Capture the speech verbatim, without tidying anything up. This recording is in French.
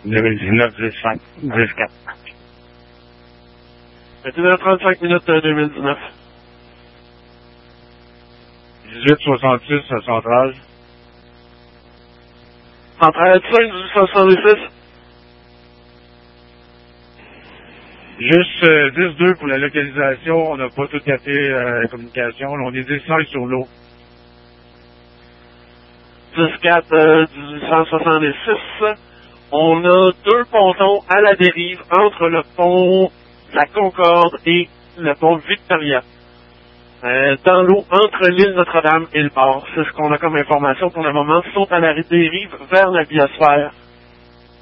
neuf dix-neuf dix cinq dix quatre. vingt et une heures trente-cinq minutes deux mille dix-neuf. dix-huit soixante-six centrale. Centrale cinq dix-huit soixante-six. Juste euh, dix deux pour la localisation. On n'a pas tout gâté euh, la communication. On est dix cinq sur l'eau. dix quatre euh, dix-huit soixante-six. On a deux pontons à la dérive entre le pont La Concorde et le pont Victoria. Euh, dans l'eau entre l'île Notre-Dame et le port. C'est ce qu'on a comme information pour le moment. Sont à la dérive vers la biosphère.